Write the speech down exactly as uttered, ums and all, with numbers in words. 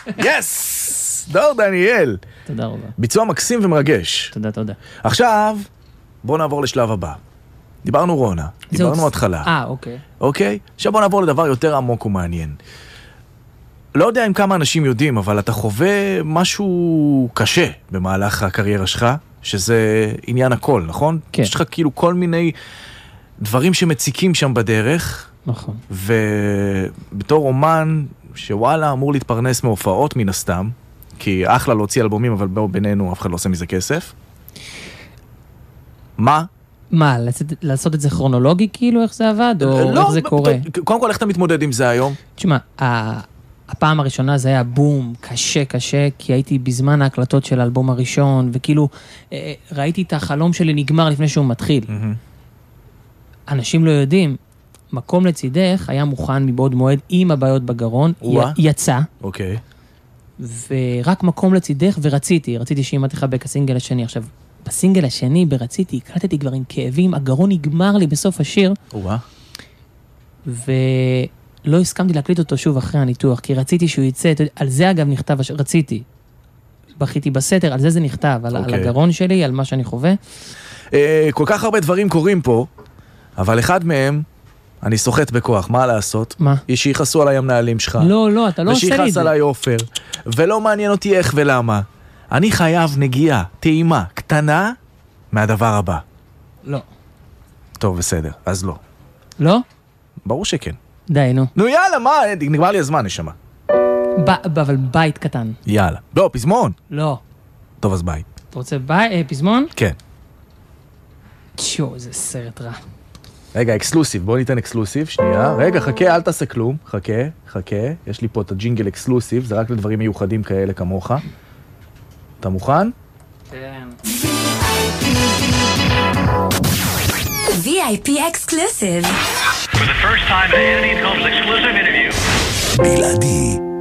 יס! דור דניאל. תודה רבה. ביצוע מקסים ומרגש. תודה, תודה. עכשיו, בוא נעבור לשלב הבא. דיברנו רונה, דיברנו התחלה. אה, אוקיי. אוקיי? עכשיו בוא נעבור לדבר יותר עמוק ומעניין. לא יודע אם כמה אנשים יודעים, אבל אתה חווה משהו קשה במהלך הקריירה שלך, שזה עניין הכל, נכון? כן. יש לך כאילו כל מיני דברים שמציקים שם בדרך. נכון. ובתור אומן שוואלה אמור להתפרנס מהופעות מן הסתם, כי אחלה להוציא אלבומים, אבל בינינו אף אחד לא עושה מזה כסף. מה? מה, לעשות את זה כרונולוגי כאילו, איך זה עבד? או לא, איך זה קורה? קודם כל, איך אתה מתמודד עם זה היום? תשמע, הפעם הראשונה זה היה בום, קשה, קשה, כי הייתי בזמן ההקלטות של האלבום הראשון, וכאילו ראיתי את החלום שלי נגמר לפני שהוא מתחיל. אנשים לא יודעים, מקום לצידך היה מוכן מבעוד מועד עם הבעיות בגרון, יצא. אוקיי. ורק מקום לצידך, ורציתי, רציתי שאם את תחבק הסינגל השני. עכשיו, בסינגל השני, ברציתי, הקלטתי כבר עם כאבים, הגרון נגמר לי בסוף השיר. וואה. ולא הסכמתי להקליט אותו שוב אחרי הניתוח, כי רציתי שהוא יצא, על זה אגב נכתב, רציתי. בכיתי בסתר, על זה זה נכתב, על, על הגרון שלי, על מה שאני חווה. כל כך הרבה דברים קורים פה, אבל אחד מהם, אני סוחט בכוח, מה לעשות? מה? יש שיחסו עליי המנהלים שלך. לא, לא, אתה לא עושה לי את זה. ושיחס עליי אופר, ולא מעניין אותי איך ולמה. אני חייב נגיעה, טעימה, קטנה, מהדבר הבא. לא. טוב, בסדר, אז לא. לא? ברור שכן. די, נו. נו יאללה, מה? נגמר לי הזמן, נשמה. ב- אבל בית קטן. יאללה. לא, פזמון. לא. טוב, אז בית. אתה רוצה בית, פזמון? כן. תשו, זה סרט רע. רגע, אקסלוסיב, בוא ניתן אקסלוסיב, שנייה. רגע, חכה, אל תעשה כלום. חכה, חכה. יש לי פה את הג'ינגל אקסלוסיב, זה רק לדברים מיוחדים כאלה כמוך. אתה מוכן? כן. וי איי פי exclusive. For the first time in Anthony's Homes exclusive interview. בלעדי.